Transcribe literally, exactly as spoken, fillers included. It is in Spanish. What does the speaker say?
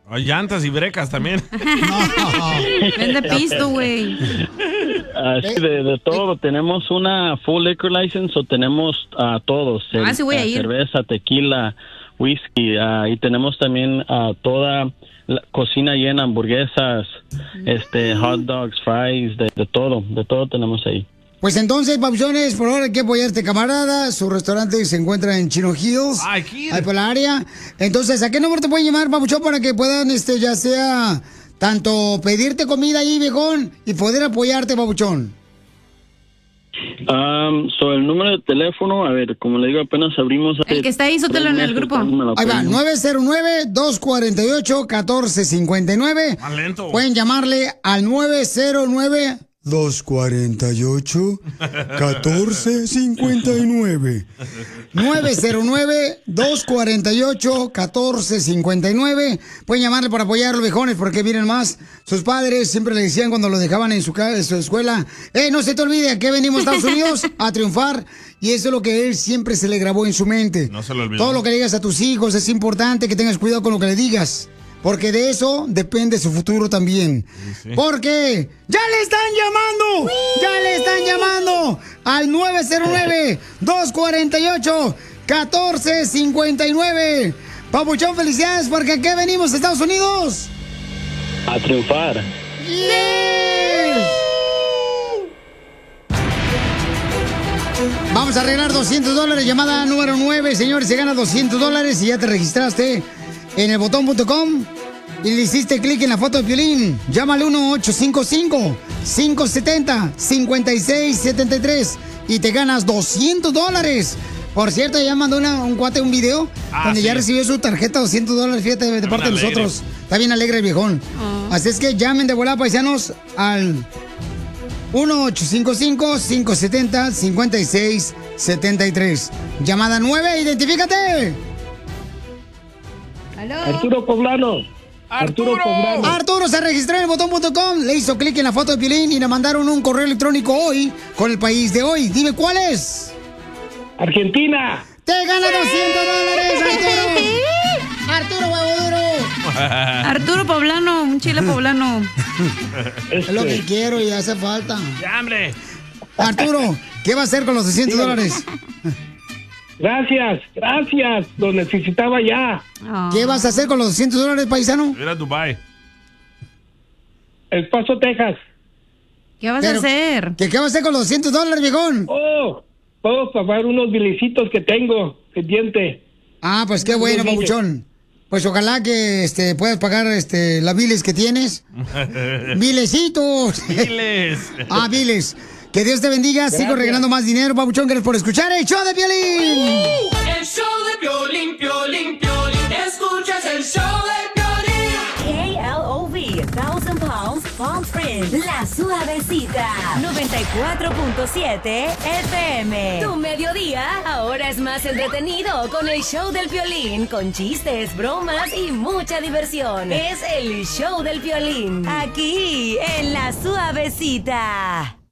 Hay llantas y brecas también. Vende pisto, güey. Así de, de todo. Tenemos una full liquor license o tenemos a uh, todos. Ah, sí voy a ir. Cerveza, tequila, whisky. Uh, y tenemos también uh, toda la cocina llena, hamburguesas, mm. este, hot dogs, fries, de, de todo. De todo tenemos ahí. Pues entonces, papuchones, por ahora hay que apoyar a este camarada. Su restaurante se encuentra en Chino Hills. Ay, ¿quién? Ahí por la área. Entonces, ¿a qué número te pueden llamar, papuchón, para que puedan, este, ya sea, tanto pedirte comida ahí, viejón, y poder apoyarte, papuchón? Um, so el número de teléfono, a ver, como le digo, apenas abrimos. El que está ahí, sótelo en el grupo. Ahí va, nueve cero nueve, dos cuatro ocho, uno cuatro cinco nueve. Más lento. Pueden llamarle al nueve cero nueve, dos cuatro ocho, uno cuatro cinco nueve. nueve cero nueve, dos cuatro ocho, uno cuatro cinco nueve. Pueden llamarle para apoyar a los viejones porque miren más. Sus padres siempre le decían cuando lo dejaban en su, casa, en su escuela: ¡Eh, no se te olvide que venimos a Estados Unidos a triunfar! Y eso es lo que él siempre se le grabó en su mente. No se lo olvidó. Todo lo que le digas a tus hijos es importante que tengas cuidado con lo que le digas. Porque de eso depende su futuro también. Sí, sí. Porque ya le están llamando. ¡Wii! Ya le están llamando al nueve cero nueve, dos cuatro ocho, uno cuatro cinco nueve. Papuchón, felicidades porque aquí venimos a Estados Unidos a triunfar. ¡Yes! Vamos a arreglar doscientos dólares. Llamada número nueve, señores. Se gana doscientos dólares y ya te registraste en el botón punto com y le hiciste clic en la foto de Piolín. Llámale uno ocho cinco cinco, cinco siete cero, cinco seis siete tres y te ganas doscientos dólares. Por cierto, ya mandó una, un cuate un video ah, donde sí. ya recibió su tarjeta de doscientos dólares, fíjate, de parte de nosotros. Está bien alegre el viejón. Uh. Así es que llamen de volada, paisanos, al uno ocho cinco cinco, cinco siete cero, cinco seis siete tres. Llamada nueve, identifícate. ¿Aló? Arturo Poblano. Arturo. Arturo Poblano. Arturo se registró en el botón punto com, le hizo clic en la foto de Piolín y le mandaron un correo electrónico hoy con el país de hoy. Dime cuál es. Argentina. Te gana doscientos dólares, Arturo. Arturo Huevo Duro. Arturo Poblano, un chile poblano. Este. Es lo que quiero y hace falta. ¡Ya, hombre! Arturo, ¿qué va a hacer con los doscientos dólares? Gracias, gracias. Lo necesitaba ya. Oh. ¿Qué vas a hacer con los doscientos dólares, paisano? Ir a Dubai. El Paso, Texas. ¿Qué vas Pero, a hacer? ¿Qué, ¿Qué vas a hacer con los doscientos dólares, viejón? Oh, puedo pagar unos bilicitos que tengo pendiente. Ah, pues qué bueno, papuchón. Pues ojalá que este, puedas pagar este, las biles que tienes. ¡Bilecitos! ¡Biles! Ah, biles. Que Dios te bendiga. Gracias. Sigo regalando más dinero, papuchón. Gracias por escuchar el show de Piolín. El show de Piolín, Piolín, Piolín. Escuchas el show de Piolín. K L O V, Thousand Pounds, Palm Springs, La Suavecita, noventa y cuatro punto siete F M. Tu mediodía ahora es más entretenido con el show del Piolín, con chistes, bromas y mucha diversión. Es el show del Piolín, aquí en La Suavecita.